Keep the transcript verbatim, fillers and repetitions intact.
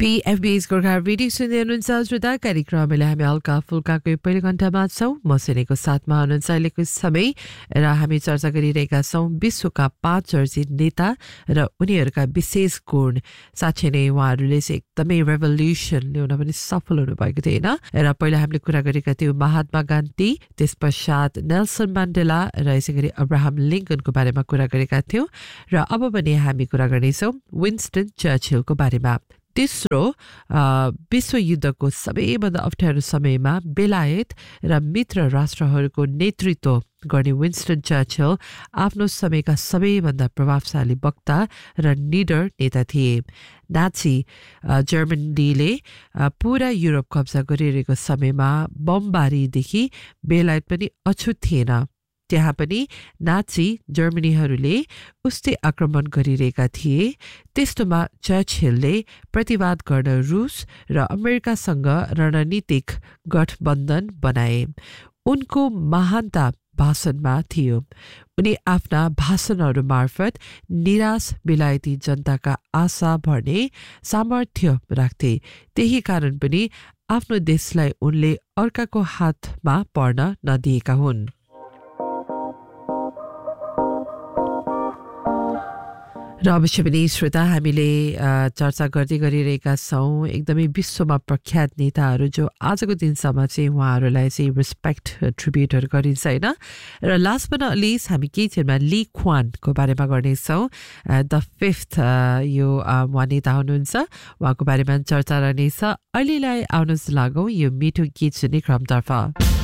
पीएफबी's Gorkha radio सुन्दै हुनुहुन्छ श्रोता कार्यक्रमले हामी हल्का फुल्काको पहिलो घण्टामा छौँ म सेनेको साथमा हुनुहुन्छ अहिलेको समय र हामी चर्चा गरिरहेका छौँ विश्वका पाँच चर्चित नेता र उनीहरूका विशेष गुण साथै नै उहाँहरूले चाहिँ एकदमै रेभोल्युसन ल्याउन पनि सफल हुनुभएको थियो हैन र पहिला हामीले कुरा गरेका थियौँ महात्मा गान्धी त्यसपश्चात नेल्सन मण्डेला र यसैगरी अब्राहम लिंकनको बारेमा कुरा गरेका थियौँ र अब पनि हामी कुरा गर्नेछौँ विन्स्टन चर्चिलको बारेमा तेस्रो विश्वयुद्धको सबैभन्दा अप्ठ्यारो समयमा बेलायत र मित्र राष्ट्रहरूको नेतृत्व गर्ने विन्स्टन चर्चिल आफ्नो समयका सबैभन्दा प्रभावशाली वक्ता र निडर नेता थिए नाची जर्मनीले पुरा युरोप कब्जा गरिरहेको समयमा बमबारीदेखि बेलायत पनि अछुत थिएन त्यहाँ पनि नाची जर्मनीहरूले उस्तै आक्रमण गरिरहेका थिए त्यस्तोमा चर्चिलले प्रतिवाद गर्न रुस र अमेरिकासँग रणनीतिक गठबन्धन बनाए उनको महानता भाषणमा थियो उनी आफ्ना भाषणहरू मार्फत निराश बेलायती जनताका आशा भर्ने सामर्थ्य राख्थे त्यही कारण पनि आफ्नो देशलाई उनले अर्काको हातमा पर्न नदिएका हुन् र अवश्य पनि श्रोता हामीले चर्चा गर्दै गरिरहेका छौँ एकदमै विश्वमा प्रख्यात नेताहरू जो आजको दिनसम्म चाहिँ उहाँहरूलाई चाहिँ रेस्पेक्ट ट्रिब्युटहरू गरिन्छ हैन र लास्ट बट नट लिस्ट हामी केही क्षणमा ली क्वानको बारेमा गर्नेछौँ द फिफ्थ यो उहाँ नेता हुनुहुन्छ उहाँको बारेमा चर्चा रहनेछ अहिलेलाई आउनुहोस् लागौँ यो मिठो गीत सुन्ने क्रमतर्फ